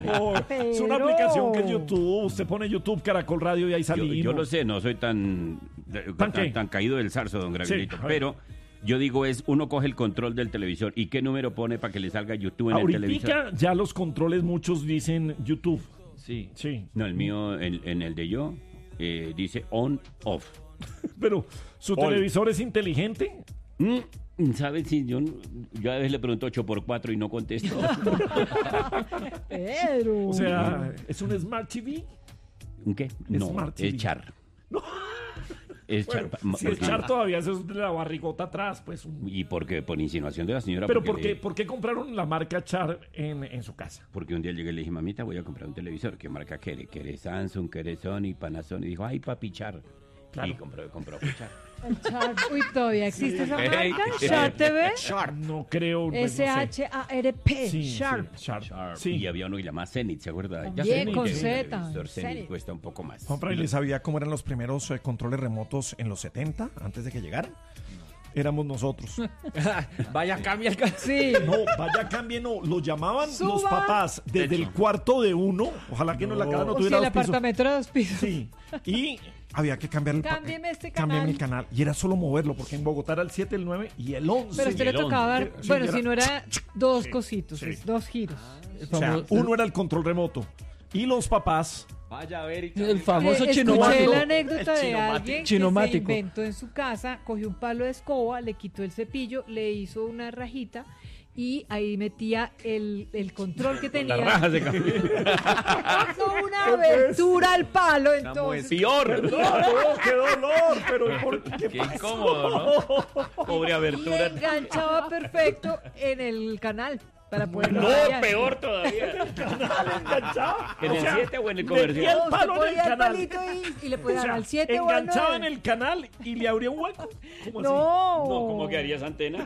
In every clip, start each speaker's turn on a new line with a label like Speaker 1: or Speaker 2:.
Speaker 1: Es una aplicación que es YouTube. Usted pone YouTube, Caracol Radio y ahí salimos.
Speaker 2: Yo lo sé, no soy tan caído del zarzo, don Gravilito,
Speaker 1: Sí,
Speaker 2: pero yo digo uno coge el control del televisor y qué número pone para que le salga YouTube en el televisor.
Speaker 1: Ahorita ya los controles muchos dicen YouTube.
Speaker 3: Sí.
Speaker 1: Sí.
Speaker 2: No, el mío, en el de yo, dice on, off.
Speaker 1: Pero, ¿su televisor es inteligente?
Speaker 2: ¿Sabes? Si yo a veces le pregunto 8x4 y no contesto.
Speaker 4: Pero.
Speaker 1: O sea, ¿es un Smart TV?
Speaker 2: ¿Un qué? No,
Speaker 1: Smart TV.
Speaker 2: es Char.
Speaker 1: No.
Speaker 2: Es
Speaker 1: Bueno,
Speaker 2: Char.
Speaker 1: si es Char todavía, eso es de la barrigota atrás, pues.
Speaker 2: ¿Y por qué? Por insinuación de la señora.
Speaker 1: Pero
Speaker 2: porque
Speaker 1: ¿por qué compraron la marca Char en su casa?
Speaker 2: Porque un día llegué y le dije, mamita, voy a comprar un televisor. ¿Qué marca quiere? ¿Quiere Samsung? ¿Quiere Sony? Panasonic. Y dijo, ay, papi, Char.
Speaker 1: Claro.
Speaker 2: Y compró Char.
Speaker 4: El Char. Uy, ¿todavía existe esa marca?
Speaker 2: Hey.
Speaker 4: Char TV.
Speaker 1: No creo. pues, no sé.
Speaker 4: S-H-A-R-P.
Speaker 1: Sí,
Speaker 4: Sharp.
Speaker 1: sí, Sharp.
Speaker 2: Sharp.
Speaker 1: Sí.
Speaker 2: Y había uno que llamaba Zenith, ¿se acuerda?
Speaker 4: También
Speaker 1: Zenith,
Speaker 4: con
Speaker 1: sí.
Speaker 4: Z.
Speaker 2: El televisor Zenith
Speaker 4: Zenith.
Speaker 2: cuesta un poco más.
Speaker 5: Compra, ¿y le sabía cómo eran los primeros controles remotos en los 70, antes de que llegaran? Éramos nosotros.
Speaker 3: Vaya, cambia el canal.
Speaker 4: Sí.
Speaker 1: No, vaya cambie, no. Lo llamaban los
Speaker 4: Suba.
Speaker 1: papás desde el cuarto de uno. Ojalá que no la casa no
Speaker 4: O si
Speaker 1: tuviera
Speaker 4: el
Speaker 1: dos pisos.
Speaker 4: apartamento era 2 pisos.
Speaker 1: Sí. Y había que cambiar el
Speaker 4: Cámbieme este
Speaker 1: Cámbiame
Speaker 4: canal.
Speaker 1: el canal. Y era solo moverlo, porque en Bogotá era el 7, el 9 y el 11.
Speaker 4: Pero a usted le tocaba dar,
Speaker 1: Sí,
Speaker 4: bueno,
Speaker 1: era-
Speaker 4: si no era dos
Speaker 1: Sí,
Speaker 4: cositos,
Speaker 1: sí.
Speaker 4: es 2 giros.
Speaker 1: O sea, uno era el control remoto. Y los papás...
Speaker 3: Vaya a ver.
Speaker 6: El famoso
Speaker 4: Escuché
Speaker 6: chinomático.
Speaker 4: la anécdota de alguien que se
Speaker 6: Chinomático.
Speaker 4: inventó en su casa, cogió un palo de escoba, le quitó el cepillo, le hizo una rajita y ahí metía el control que tenía.
Speaker 2: La raja se cambió.
Speaker 4: Hizo una abertura al palo, entonces.
Speaker 2: Peor.
Speaker 1: No, qué dolor, pero ¿por qué
Speaker 2: Qué
Speaker 1: pasó?
Speaker 2: incómodo, ¿no? Pobre
Speaker 4: Y
Speaker 2: abertura.
Speaker 4: enganchaba perfecto en el canal para poder
Speaker 2: No,
Speaker 4: rayar.
Speaker 2: peor todavía.
Speaker 1: Enganchaba.
Speaker 2: ¿En
Speaker 1: O
Speaker 2: el
Speaker 1: sea,
Speaker 2: 7 o en el
Speaker 1: metía
Speaker 2: comercial?
Speaker 1: el palo en el
Speaker 4: Ponía el
Speaker 1: canal.
Speaker 4: palito y le podía
Speaker 1: O
Speaker 4: dar
Speaker 1: sea,
Speaker 4: al 7 o al
Speaker 1: enganchaba en
Speaker 4: 9.
Speaker 1: el canal y le abría un hueco. ¿Cómo así?
Speaker 4: No.
Speaker 2: No, ¿cómo quedaría esa antena?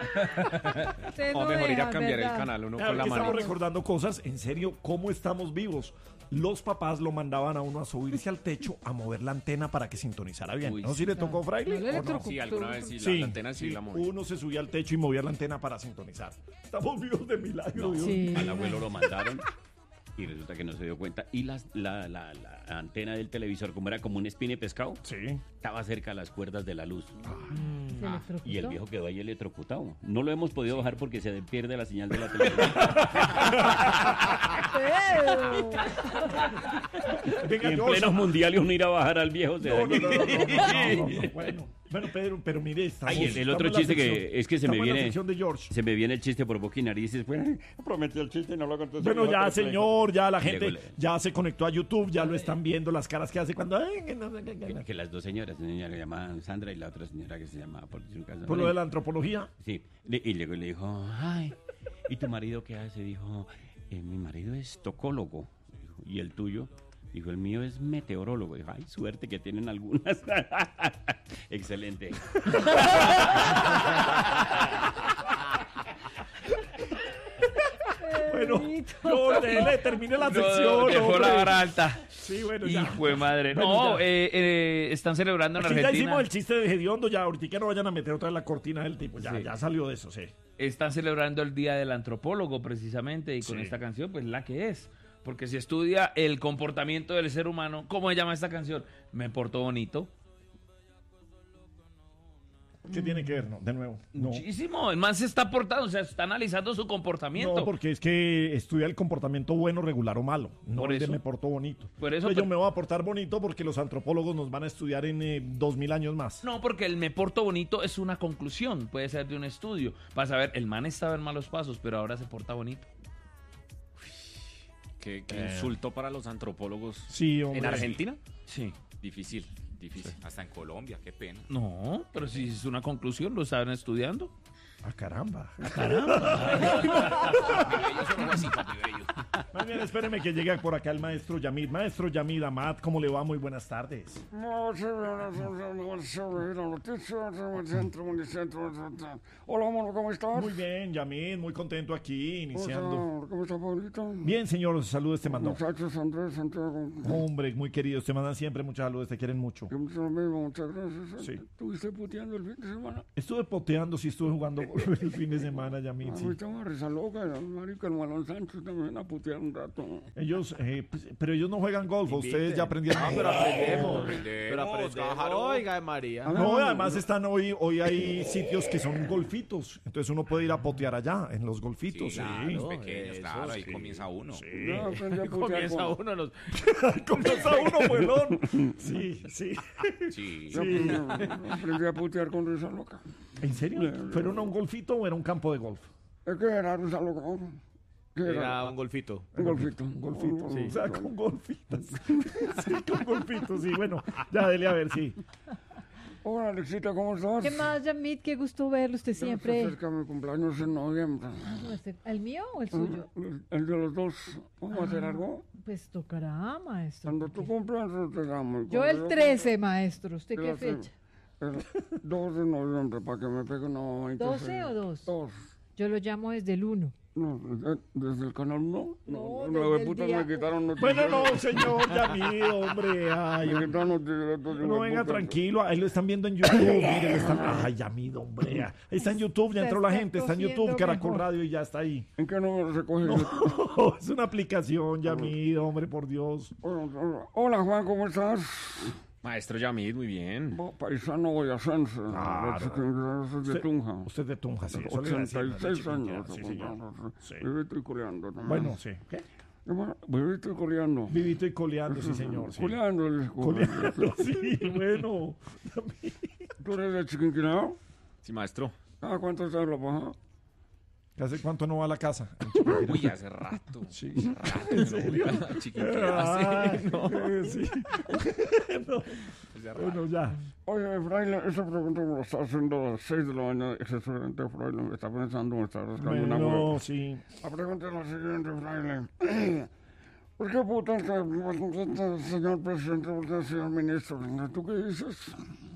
Speaker 4: Usted
Speaker 3: O
Speaker 4: no
Speaker 3: mejor ir a
Speaker 4: deja,
Speaker 3: cambiar
Speaker 4: ¿verdad?
Speaker 3: el canal uno
Speaker 1: Claro
Speaker 3: con la
Speaker 1: que
Speaker 3: mano.
Speaker 1: estamos recordando cosas, en serio, ¿cómo estamos vivos? Los papás lo mandaban a uno a subirse al techo a mover la antena para que sintonizara bien.
Speaker 3: Uy,
Speaker 1: ¿No? ¿Si le tocó, Fraile?
Speaker 4: No le
Speaker 1: ¿O no?
Speaker 4: electrocutó.
Speaker 3: Sí, alguna vez sí,
Speaker 1: Sí,
Speaker 3: la antena sí la moví.
Speaker 1: uno se subía al techo y movía la antena para sintonizar. Estamos vivos de milagro, Dios.
Speaker 4: Sí.
Speaker 2: Al abuelo lo mandaron y resulta que no se dio cuenta. Y la antena del televisor, como era como un espine pescado,
Speaker 1: Sí.
Speaker 2: estaba cerca de las cuerdas de la luz.
Speaker 4: Se electrocutó.
Speaker 2: Y el viejo quedó ahí electrocutado. No lo hemos podido bajar porque se pierde la señal de la televisión.
Speaker 4: Pero-
Speaker 1: Venga,
Speaker 2: En
Speaker 1: George.
Speaker 2: plenos mundiales uno ir a bajar al viejo. Se
Speaker 1: No,
Speaker 2: daña.
Speaker 1: no. Bueno, Pedro, pero mire, estamos,
Speaker 2: Ay, el otro
Speaker 1: estamos en la
Speaker 2: chiste que
Speaker 1: sección-
Speaker 2: es que se me
Speaker 1: estamos en la
Speaker 2: viene.
Speaker 1: sección de George.
Speaker 2: Se me viene el chiste por boca y narices. Bueno, prometí el chiste y no lo contó.
Speaker 1: Bueno, ya, señor, ya la
Speaker 2: Y
Speaker 1: gente
Speaker 2: luego
Speaker 1: ya se conectó a YouTube, ya lo están viendo, las caras que hace cuando... ay, que no,
Speaker 2: Que las dos señoras, una señora que se llamaba Sandra y la otra señora que se llamaba, por decir un caso.
Speaker 1: por lo de la antropología.
Speaker 2: Sí, y luego le dijo, ay, ¿y tu marido qué hace? Dijo, mi marido es tocólogo. Dijo, ¿y el tuyo? Dijo, el mío es meteorólogo. Dijo, ay, suerte que tienen algunas. Excelente.
Speaker 1: Bueno, le termine la
Speaker 3: No,
Speaker 1: sección.
Speaker 3: dejó
Speaker 1: hombre.
Speaker 3: la vara alta.
Speaker 1: Sí, bueno, ya.
Speaker 3: Hijo de madre.
Speaker 1: Bueno,
Speaker 3: No,
Speaker 1: ya.
Speaker 3: están celebrando en
Speaker 1: Aquí ya
Speaker 3: Argentina.
Speaker 1: hicimos el chiste de Gediondo, ya ahorita no vayan a meter otra vez la cortina del tipo, ya,
Speaker 3: Sí.
Speaker 1: ya salió de eso, sí.
Speaker 3: Están celebrando el Día del Antropólogo precisamente y con
Speaker 1: Sí.
Speaker 3: esta canción, pues la que es. Porque si estudia el comportamiento del ser humano, ¿cómo se llama esta canción? Me portó bonito.
Speaker 1: ¿Qué tiene que ver? No, de nuevo. No.
Speaker 3: Muchísimo. El man se está portando, o sea, está analizando su comportamiento.
Speaker 1: No, porque es que estudia el comportamiento bueno, regular o malo. No
Speaker 3: Por
Speaker 1: el de
Speaker 3: eso.
Speaker 1: me porto bonito.
Speaker 3: Por eso,
Speaker 1: Entonces yo
Speaker 3: pero-
Speaker 1: me voy a portar bonito porque los antropólogos nos van a estudiar en 2000 años más.
Speaker 3: No, porque el me porto bonito es una conclusión, puede ser de un estudio. Vas a ver, el man estaba en malos pasos, pero ahora se porta bonito.
Speaker 6: Qué insulto para los antropólogos.
Speaker 1: Sí, hombre.
Speaker 6: ¿En Argentina?
Speaker 3: Sí.
Speaker 6: Difícil. Hasta en Colombia, qué pena.
Speaker 3: No, pero si es una conclusión, lo estaban estudiando.
Speaker 1: Ah, caramba. Más bien, espéreme que llegue por acá el maestro Yamid. Maestro Yamid Amat, ¿cómo le va? Muy buenas tardes.
Speaker 7: Hola, mono, ¿cómo estás?
Speaker 1: Muy bien, Yamid, muy contento aquí, iniciando.
Speaker 7: ¿Cómo está, Pablito?
Speaker 1: Bien, señor, saludos, te mandó.
Speaker 7: Muchachos, Andrés, Santiago.
Speaker 1: Hombre, muy queridos, te mandan siempre muchas saludos, te quieren mucho.
Speaker 7: Yo lo mismo, muchas gracias.
Speaker 1: Sí.
Speaker 7: ¿Estuviste puteando el fin de semana?
Speaker 1: Estuve poteando, sí estuve jugando el fin de semana, Yamil.
Speaker 7: A
Speaker 1: Sí.
Speaker 7: mí estaba risa loca, marica, el Malón Sánchez también a putear un rato.
Speaker 1: Ellos, pero ellos no juegan golf, ustedes ya aprendieron.
Speaker 8: Pero aprendemos.
Speaker 6: Aprendemos,
Speaker 8: Pero aprendemos.
Speaker 6: Gájaro.
Speaker 8: Oiga, María.
Speaker 1: No, además están hoy hay sitios que son golfitos, entonces uno puede ir a potear allá, en los golfitos.
Speaker 6: Sí,
Speaker 1: Sí.
Speaker 6: los pequeños,
Speaker 8: eso
Speaker 6: claro, ahí
Speaker 8: sí.
Speaker 6: comienza uno.
Speaker 7: Yo aprendí a putear
Speaker 8: Comienza
Speaker 7: con...
Speaker 8: uno los...
Speaker 1: Comienza uno, pelón. Sí, sí.
Speaker 6: Sí.
Speaker 7: Yo aprendí a putear con risa loca.
Speaker 1: ¿En serio? ¿Fueron a un golfito o era un campo de golf?
Speaker 7: Es que era risa loca. ¿Qué
Speaker 8: Era
Speaker 7: era?
Speaker 8: un golfito.
Speaker 7: Un golfito.
Speaker 1: Un golfito, sí. O sea, con golfitas. Sí, con golfitos, sí. Bueno, ya dele a ver, sí.
Speaker 7: Hola, Alexita, ¿cómo estás?
Speaker 4: ¿Qué más, Yamit? Qué gusto verlo usted
Speaker 7: Ya se
Speaker 4: siempre.
Speaker 7: acerca mi cumpleaños en noviembre.
Speaker 4: ¿El mío o el suyo?
Speaker 7: El de los dos. ¿Vamos a hacer algo?
Speaker 4: Pues tocará, maestro.
Speaker 7: Cuando tú
Speaker 4: porque-
Speaker 7: cumplas, te damos.
Speaker 4: Yo el 13, maestro. ¿Usted qué fecha?
Speaker 7: El 2 de noviembre, para que me pegue una 20.
Speaker 4: 12 o 2?
Speaker 7: 2.
Speaker 4: Yo lo llamo desde el 1.
Speaker 7: No, desde el canal 1.
Speaker 4: No,
Speaker 7: Nueve
Speaker 4: desde el
Speaker 7: putas
Speaker 4: día-
Speaker 7: me quitaron noticias.
Speaker 1: Bueno, no, señor Yamil, hombre. Ay,
Speaker 7: Me quitaron noticias.
Speaker 1: no venga tranquilo, ahí lo están viendo en YouTube. Mire, lo están. Ay, Yamil, hombre. Ahí está en YouTube, ya entró la gente, está en YouTube,
Speaker 4: Cociendo
Speaker 1: Caracol
Speaker 4: mejor.
Speaker 1: Radio y ya está ahí.
Speaker 7: ¿En qué número se coge?
Speaker 1: No, es una aplicación, Yamil, hombre, por Dios.
Speaker 7: Hola, Juan, ¿cómo estás?
Speaker 6: Maestro Yamid, muy bien.
Speaker 7: Paisano boyacense.
Speaker 1: Claro.
Speaker 7: Soy de Tunja.
Speaker 1: Usted es de Tunja, sí. Eso le iba a decir,
Speaker 7: 86
Speaker 1: ¿no?
Speaker 7: años.
Speaker 1: Sí, señor. Sí.
Speaker 7: Vivito y coleando también.
Speaker 1: Bueno, sí. ¿Qué?
Speaker 7: Vivito y coleando.
Speaker 1: Vivito y coleando, sí, señor. Sí.
Speaker 7: Coleando,
Speaker 1: Coleando, sí, bueno.
Speaker 7: ¿Tú eres de Chiquinquirá?
Speaker 6: Sí, maestro.
Speaker 7: ¿Ah, cuánto te lo paja?
Speaker 1: ¿Hace cuánto no va a la casa?
Speaker 6: Uy, hace rato.
Speaker 1: Sí.
Speaker 6: Rato. ¿En serio?
Speaker 1: Ah,
Speaker 6: Chiquinquirá, sí, no.
Speaker 1: sí. No. Bueno, ya.
Speaker 7: Oye, Fraile, esa pregunta me la está haciendo a las 6 de la mañana. Excelente, Fraile, me está pensando, me está rascando una
Speaker 1: Bueno,
Speaker 7: hueá.
Speaker 1: sí.
Speaker 7: La pregunta es la siguiente, Fraile. ¿Por qué putas señor presidente, por qué señor ministro? ¿Tú qué dices?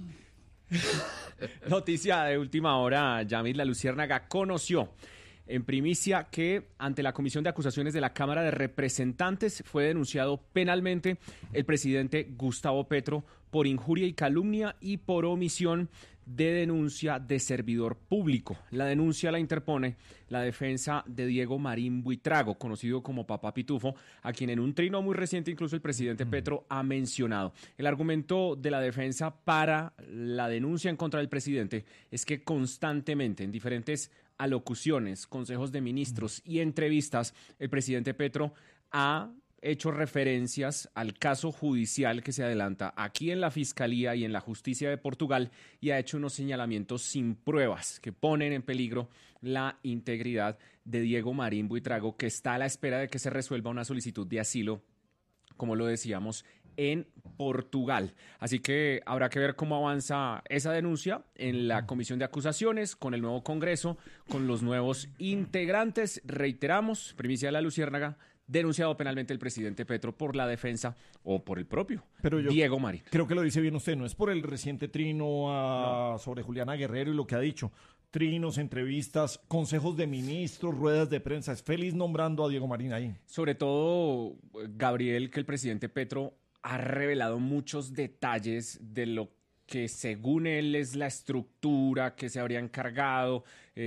Speaker 9: Noticia de última hora, Yamid La Luciérnaga conoció en primicia que ante la Comisión de Acusaciones de la Cámara de Representantes fue denunciado penalmente el presidente Gustavo Petro por injuria y calumnia y por omisión de denuncia de servidor público. La denuncia la interpone la defensa de Diego Marín Buitrago, conocido como Papá Pitufo, a quien en un trino muy reciente incluso el presidente Petro ha mencionado. El argumento de la defensa para la denuncia en contra del presidente es que constantemente en diferentes alocuciones, consejos de ministros y entrevistas, el presidente Petro ha hecho referencias al caso judicial que se adelanta aquí en la Fiscalía y en la Justicia de Portugal y ha hecho unos señalamientos sin pruebas que ponen en peligro la integridad de Diego Marín Buitrago, que está a la espera de que se resuelva una solicitud de asilo, como lo decíamos, en Portugal. Así que habrá que ver cómo avanza esa denuncia en la Comisión de Acusaciones, con el nuevo Congreso, con los nuevos integrantes. Reiteramos, primicia de La Luciérnaga, denunciado penalmente el presidente Petro por la defensa o por el propio Diego Marín.
Speaker 1: Creo que lo dice bien usted, no es por el reciente trino sobre Juliana Guerrero y lo que ha dicho. Trinos, entrevistas, consejos de ministros, ruedas de prensa. Es feliz nombrando a Diego Marín ahí.
Speaker 9: Sobre todo, Gabriel, que el presidente Petro ha revelado muchos detalles de lo que según él es la estructura que se habría encargado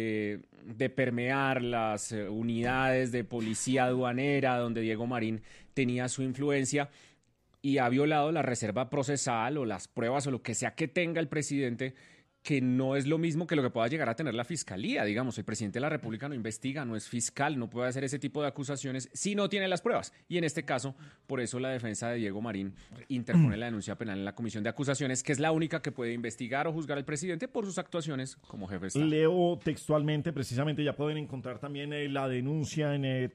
Speaker 9: de permear las unidades de policía aduanera donde Diego Marín tenía su influencia y ha violado la reserva procesal o las pruebas o lo que sea que tenga el presidente, que no es lo mismo que lo que pueda llegar a tener la fiscalía. Digamos, el presidente de la República no investiga, no es fiscal, no puede hacer ese tipo de acusaciones si no tiene las pruebas. Y en este caso, por eso la defensa de Diego Marín interpone la denuncia penal en la Comisión de Acusaciones, que es la única que puede investigar o juzgar al presidente por sus actuaciones como jefe de Estado.
Speaker 1: Leo textualmente, precisamente ya pueden encontrar también la denuncia en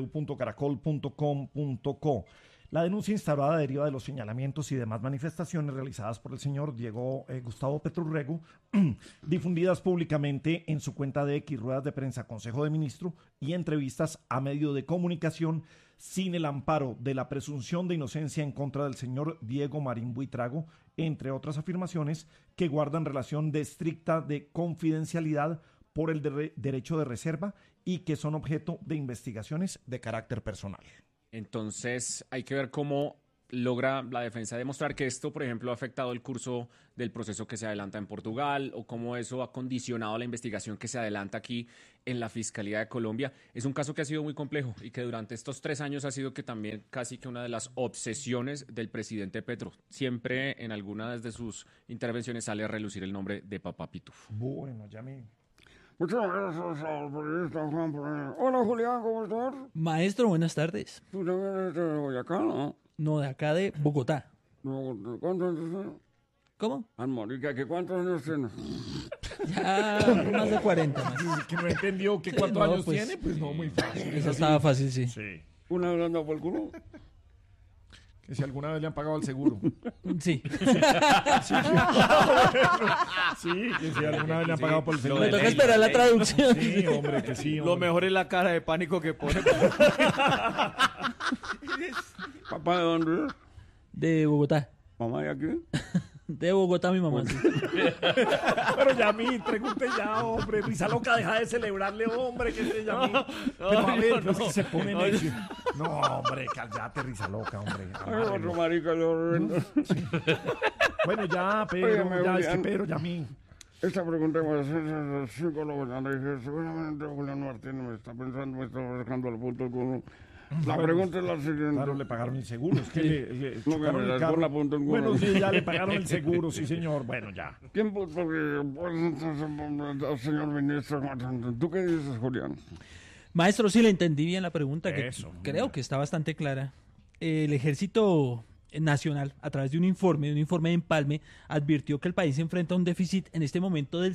Speaker 1: www.caracol.com.co. La denuncia instaurada deriva de los señalamientos y demás manifestaciones realizadas por el señor Gustavo Petro Rego, difundidas públicamente en su cuenta de X, ruedas de prensa, Consejo de Ministros y entrevistas a medio de comunicación sin el amparo de la presunción de inocencia en contra del señor Diego Marín Buitrago, entre otras afirmaciones que guardan relación de estricta de confidencialidad por el derecho de reserva y que son objeto de investigaciones de carácter personal.
Speaker 9: Entonces hay que ver cómo logra la defensa demostrar que esto, por ejemplo, ha afectado el curso del proceso que se adelanta en Portugal o cómo eso ha condicionado la investigación que se adelanta aquí en la Fiscalía de Colombia. Es un caso que ha sido muy complejo y que durante estos 3 años ha sido que también casi que una de las obsesiones del presidente Petro. Siempre en algunas de sus intervenciones sale a relucir el nombre de Papá Pitufo.
Speaker 1: Bueno, Yamil.
Speaker 7: Muchas gracias al periodista Juan por... Hola, Julián, ¿cómo estás?
Speaker 8: Maestro, buenas tardes.
Speaker 7: Tú también eres de Boyacá, ¿no?
Speaker 8: No, de acá de Bogotá.
Speaker 7: No, ¿cuántos años tienes?
Speaker 8: ¿Cómo?
Speaker 7: Marica, ¿que cuántos años tienes?
Speaker 8: Ya más de 40. Más.
Speaker 1: Que no entendió que cuántos
Speaker 8: No,
Speaker 1: años
Speaker 8: pues,
Speaker 1: tiene, pues no, muy fácil.
Speaker 8: Eso estaba fácil, sí.
Speaker 1: Sí.
Speaker 7: ¿Una grande por el culo?
Speaker 1: Que si alguna vez le han pagado el seguro.
Speaker 8: Sí.
Speaker 1: Sí, que si alguna vez le han pagado por el seguro.
Speaker 8: Me toca esperar la traducción.
Speaker 1: Sí, hombre, que sí.
Speaker 6: Lo
Speaker 1: hombre.
Speaker 6: mejor es la cara de pánico que pone.
Speaker 7: ¿Papá de dónde es?
Speaker 8: De Bogotá.
Speaker 7: ¿Mamá de aquí?
Speaker 8: De Bogotá, mi mamá. Sí.
Speaker 1: Pero Yamil, pregunte ya, hombre. Risa loca, deja de celebrarle, hombre, que se Yamil. Pero a ver, no es que se pone necio. No, hombre, cállate, risa loca, hombre.
Speaker 7: Ay, otro marica, yo...
Speaker 1: Bueno, ya, Pedro,
Speaker 7: Óyeme,
Speaker 1: ya, es que
Speaker 7: Julián.
Speaker 1: Pedro, Yamil.
Speaker 7: Esta pregunta me hace el psicólogo. Ya le dije, seguramente Julián Martínez me está pensando, me está buscando al punto alguno. La pregunta es la siguiente.
Speaker 1: Claro, le pagaron el seguro. Es que le
Speaker 7: No,
Speaker 1: chocaron
Speaker 7: me
Speaker 1: el
Speaker 7: la
Speaker 1: carro.
Speaker 7: por la punta en
Speaker 1: Bueno,
Speaker 7: culo.
Speaker 1: sí, ya le pagaron el seguro, sí, señor. Bueno, ya.
Speaker 7: ¿Quién puso que, pues, entonces, señor ministro, ¿tú qué dices, Julián?
Speaker 8: Maestro, sí le entendí bien la pregunta, que
Speaker 1: Eso.
Speaker 8: creo que está bastante clara. El Ejército Nacional, a través de un informe de empalme, advirtió que el país se enfrenta a un déficit en este momento del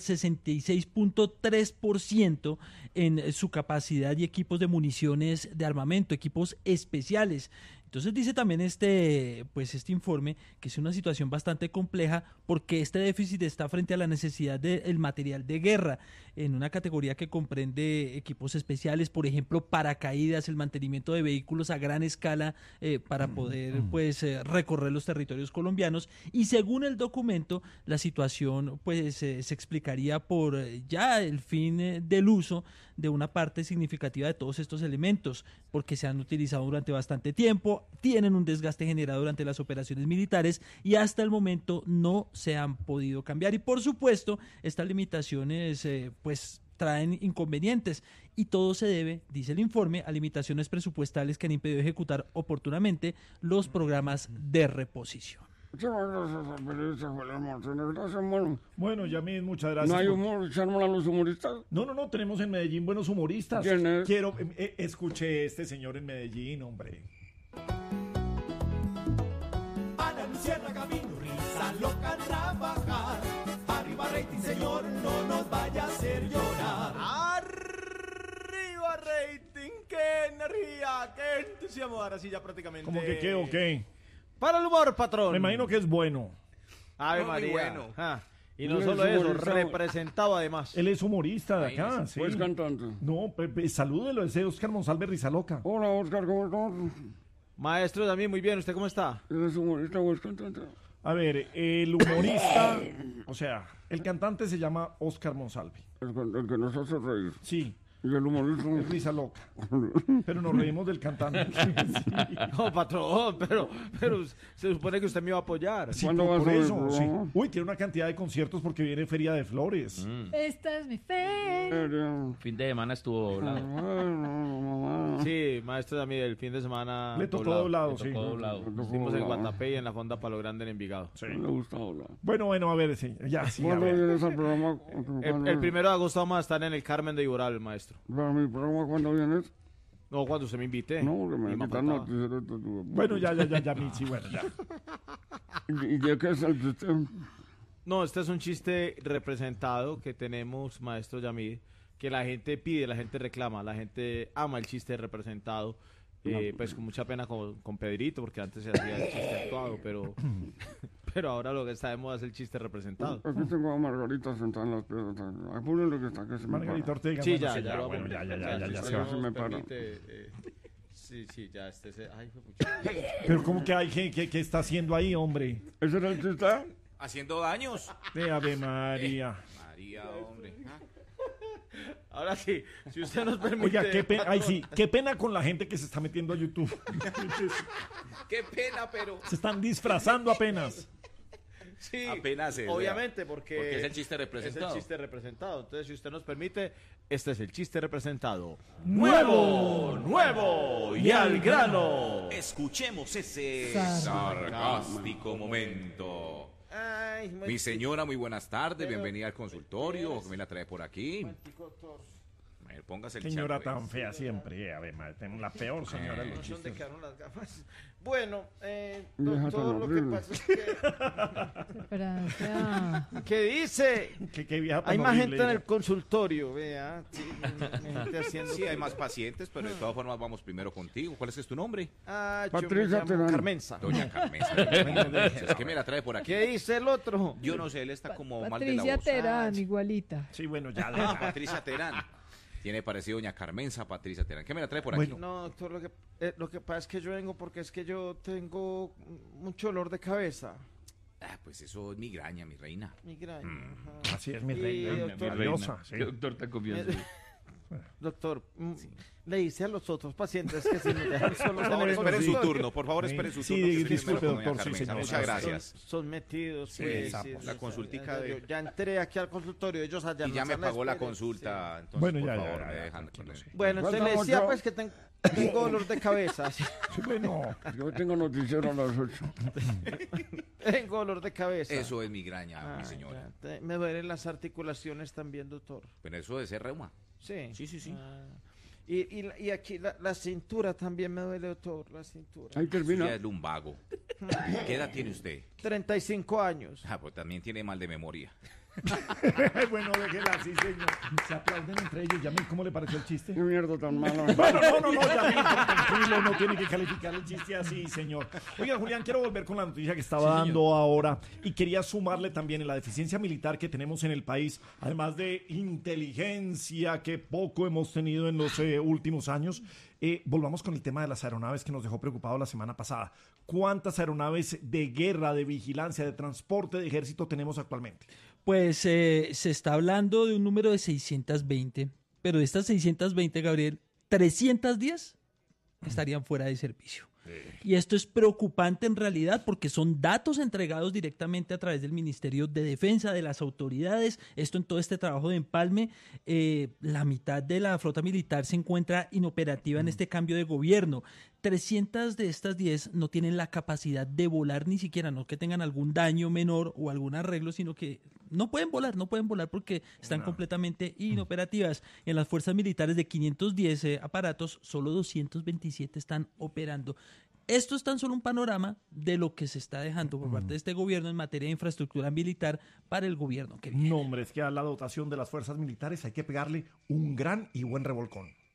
Speaker 8: 66.3% en su capacidad y equipos de municiones de armamento, equipos especiales. Entonces dice también este informe que es una situación bastante compleja porque este déficit está frente a la necesidad del material de guerra en una categoría que comprende equipos especiales, por ejemplo, paracaídas, el mantenimiento de vehículos a gran escala para poder recorrer los territorios colombianos. Y según el documento, la situación se explicaría por ya el fin del uso de una parte significativa de todos estos elementos, porque se han utilizado durante bastante tiempo, tienen un desgaste generado durante las operaciones militares y hasta el momento no se han podido cambiar. Y por supuesto, estas limitaciones traen inconvenientes y todo se debe, dice el informe, a limitaciones presupuestales que han impedido ejecutar oportunamente los programas de reposición.
Speaker 7: Muchas gracias al periodista Julián Martínez. Gracias, bueno.
Speaker 1: Bueno, Yamil, muchas gracias.
Speaker 7: ¿No hay
Speaker 1: por-
Speaker 7: humor? ¿Echarme a los humoristas?
Speaker 1: No, tenemos en Medellín buenos humoristas.
Speaker 7: ¿Quién es?
Speaker 1: Quiero, escuché este señor en Medellín, hombre.
Speaker 10: Ana Luciérnaga vino, risa loca a trabajar. Arriba rating, señor, no nos vaya a hacer llorar.
Speaker 6: Arriba rating, qué energía, qué entusiasmo. Ahora sí ya prácticamente.
Speaker 1: ¿Cómo que qué o qué?
Speaker 6: Para el humor, patrón.
Speaker 1: Me imagino que es bueno.
Speaker 6: Ave
Speaker 10: Muy
Speaker 6: María.
Speaker 10: bueno.
Speaker 6: Ah, y no
Speaker 7: Él
Speaker 6: solo
Speaker 7: es
Speaker 6: eso,
Speaker 7: humorista.
Speaker 6: representado además.
Speaker 1: Él es humorista de acá, sí.
Speaker 7: Pues cantante.
Speaker 1: No, salúdelo, ese Oscar Monsalve Rizaloca.
Speaker 7: Hola, Oscar, ¿cómo estás?
Speaker 6: Maestro, también muy bien. ¿Usted cómo está?
Speaker 7: ¿Eres humorista o es cantante?
Speaker 1: A ver, el humorista, o sea, el cantante se llama Oscar Monsalve.
Speaker 7: El que nos hace reír.
Speaker 1: Sí,
Speaker 7: Y el humorista...
Speaker 1: es Rizaloca. Pero nos reímos del cantante. Sí.
Speaker 6: No, patrón, pero se supone que usted me iba a apoyar.
Speaker 1: Sí,
Speaker 7: ¿Cuándo va a
Speaker 1: por
Speaker 7: ser el
Speaker 1: eso, sí.
Speaker 7: programa?
Speaker 1: Uy, tiene una cantidad de conciertos porque viene Feria de Flores.
Speaker 4: Esta es mi fe.
Speaker 3: Fin de semana estuvo doblado.
Speaker 7: Mamá.
Speaker 6: Sí, maestro, a mí el fin de semana.
Speaker 1: Le tocó doblado,
Speaker 3: Le
Speaker 1: sí.
Speaker 3: tocó doblado.
Speaker 6: Estuvimos en Guatapé y en la Fonda Palo Grande en Envigado.
Speaker 1: Sí.
Speaker 7: No le gusta hablar.
Speaker 1: Bueno, a ver, sí, ya, sí, a
Speaker 7: ¿Cuándo
Speaker 1: ver.
Speaker 7: vienes al programa?
Speaker 6: El 1 de agosto vamos a estar en el Carmen de Iboral, maestro.
Speaker 7: ¿Para mi programa cuándo vienes?
Speaker 6: No, cuando usted me invite.
Speaker 7: No, porque me
Speaker 6: Y me
Speaker 7: quitan
Speaker 6: faltaba.
Speaker 7: noticias.
Speaker 1: Bueno, ya, sí, bueno, ya.
Speaker 7: ¿Y de qué es el sistema?
Speaker 6: No, este es un chiste representado que tenemos, maestro Yamid, que la gente pide, la gente reclama, la gente ama el chiste representado. Pues con mucha pena con Pedrito, porque antes se hacía el chiste actuado, pero ahora lo que está de moda es el chiste representado.
Speaker 7: Aquí tengo a Margarita sentada en las piedras. Apúrenle que está, que se me
Speaker 1: Margarita
Speaker 7: para.
Speaker 1: Ortega.
Speaker 6: Sí,
Speaker 1: bueno,
Speaker 6: ya, lo
Speaker 1: bueno,
Speaker 6: vamos.
Speaker 1: ya
Speaker 7: sí,
Speaker 1: se va.
Speaker 7: sí. me para.
Speaker 6: Sí, ya, ay, fue mucho.
Speaker 1: Pero ¿cómo que hay? ¿Qué está haciendo ahí, hombre?
Speaker 7: ¿Ese era el chiste?
Speaker 10: Haciendo daños.
Speaker 1: De Ave María.
Speaker 10: María, hombre.
Speaker 6: Ahora sí, si usted nos permite.
Speaker 1: Oiga, qué pena, ay, sí, qué pena con la gente que se está metiendo a YouTube.
Speaker 11: Qué pena, pero...
Speaker 1: Se están disfrazando apenas.
Speaker 6: Sí,
Speaker 11: Apenas es,
Speaker 6: obviamente, porque
Speaker 11: es el chiste representado.
Speaker 6: Es el chiste representado. Entonces, si usted nos permite, este es el chiste representado.
Speaker 10: ¡Nuevo
Speaker 6: y al grano!
Speaker 11: Escuchemos ese
Speaker 10: sarcástico
Speaker 11: momento.
Speaker 6: Ay,
Speaker 11: Mi señora, muy buenas tardes, bienvenida al consultorio. ¿Qué me la trae por aquí? A ver, póngase el
Speaker 1: Señora
Speaker 11: chat, pues.
Speaker 1: tan fea siempre, además, tenemos la peor señora de los
Speaker 6: ¿Dónde
Speaker 1: chistes.
Speaker 6: quedaron las gafas? Bueno,
Speaker 7: Vieja
Speaker 6: doctor,
Speaker 7: tan
Speaker 6: lo que
Speaker 7: horrible.
Speaker 6: pasa es que...
Speaker 4: Espera.
Speaker 6: ¿Qué dice?
Speaker 1: Qué vieja tan
Speaker 6: Hay más
Speaker 1: horrible
Speaker 6: gente en
Speaker 1: ella.
Speaker 6: el consultorio, vea. Sí, gente haciendo...
Speaker 11: Sí, hay más pacientes, pero de todas formas vamos primero contigo. ¿Cuál es que es tu nombre?
Speaker 6: Ah, yo
Speaker 7: Patricia
Speaker 6: me llamo
Speaker 7: Terán.
Speaker 6: Carmenza.
Speaker 11: Doña Carmenza. Es que me la trae por aquí.
Speaker 6: ¿Qué dice el otro?
Speaker 11: Yo no sé, él está como mal de la
Speaker 4: Patricia
Speaker 11: voz.
Speaker 4: Terán, igualita.
Speaker 1: Sí, bueno, ya.
Speaker 11: Ah, Patricia Terán. Tiene parecido Doña Carmenza, Patricia Terán. ¿Qué me la trae por aquí?
Speaker 6: No, doctor, lo que pasa es que yo vengo porque es que yo tengo mucho dolor de cabeza.
Speaker 11: Ah, pues eso es migraña, mi reina.
Speaker 6: Migraña. ajá.
Speaker 1: Así es mi
Speaker 6: Y,
Speaker 1: reina.
Speaker 6: doctor,
Speaker 1: Maravillosa, sí.
Speaker 3: Qué doctor tan confianza.
Speaker 6: Doctor, le dice a los otros pacientes que si nos dejan solos
Speaker 11: Por
Speaker 6: en
Speaker 11: favor,
Speaker 6: el
Speaker 11: espere su
Speaker 6: consultorio.
Speaker 11: turno. Por favor, espere su
Speaker 1: Sí,
Speaker 11: turno. que estoy
Speaker 1: disculpe,
Speaker 11: primero con doña
Speaker 1: doctor, sí,
Speaker 11: Carmenza.
Speaker 1: señor.
Speaker 11: Muchas gracias.
Speaker 6: Son metidos,
Speaker 11: Sí,
Speaker 6: pues,
Speaker 11: sapos. La consultica
Speaker 6: ya,
Speaker 11: de-
Speaker 6: ya entré aquí al consultorio, ellos allá
Speaker 11: Y ya
Speaker 6: nos
Speaker 11: me
Speaker 6: han
Speaker 11: pagó la
Speaker 6: espera,
Speaker 11: consulta. Entonces,
Speaker 1: Bueno,
Speaker 11: por
Speaker 1: ya,
Speaker 11: favor,
Speaker 1: ya,
Speaker 11: me
Speaker 1: ya,
Speaker 11: dejan
Speaker 1: tranquilo,
Speaker 11: con-
Speaker 1: sí.
Speaker 6: sí. Bueno, entonces le
Speaker 7: Faltamos
Speaker 6: decía
Speaker 7: yo.
Speaker 6: pues que tengo dolor de cabeza. sí.
Speaker 1: Sí, bueno.
Speaker 7: Yo tengo noticiero a las 8.
Speaker 6: Tengo dolor de cabeza.
Speaker 11: Eso es migraña, mi
Speaker 6: Ay,
Speaker 11: señora.
Speaker 6: ya, me duelen las articulaciones también, doctor.
Speaker 11: Pero eso de ser reuma.
Speaker 6: Sí.
Speaker 11: Sí.
Speaker 6: Ah. Y aquí la cintura también me duele, doctor, la cintura.
Speaker 7: Ahí
Speaker 11: Eso
Speaker 7: termina.
Speaker 11: ya es lumbago. ¿Qué edad tiene usted?
Speaker 6: 35 años.
Speaker 11: Ah, pues también tiene mal de memoria.
Speaker 1: Bueno, déjela así, señor. Se aplauden entre ellos. Yamil, ¿cómo le pareció el chiste?
Speaker 7: Qué mierda tan mala.
Speaker 1: Bueno, no, Yamil, tranquilo, no tiene que calificar el chiste así, señor. Oiga, Julián, quiero volver con la noticia que estaba dando ahora y quería sumarle también en la deficiencia militar que tenemos en el país, además de inteligencia que poco hemos tenido en los últimos años. Volvamos con el tema de las aeronaves que nos dejó preocupado la semana pasada. ¿Cuántas aeronaves de guerra, de vigilancia, de transporte de ejército tenemos actualmente?
Speaker 8: Pues se está hablando de un número de 620, pero de estas 620, Gabriel, 310 estarían fuera de servicio. Y esto es preocupante en realidad porque son datos entregados directamente a través del Ministerio de Defensa, de las autoridades. Esto en todo este trabajo de empalme, la mitad de la flota militar se encuentra inoperativa en este cambio de gobierno. 300 de estas 10 no tienen la capacidad de volar ni siquiera, no que tengan algún daño menor o algún arreglo, sino que no pueden volar porque están completamente inoperativas. En las fuerzas militares de 510 aparatos, solo 227 están operando. Esto es tan solo un panorama de lo que se está dejando por parte de este gobierno en materia de infraestructura militar para el gobierno que viene.
Speaker 1: No, hombre, es que a la dotación de las fuerzas militares hay que pegarle un gran y buen revolcón.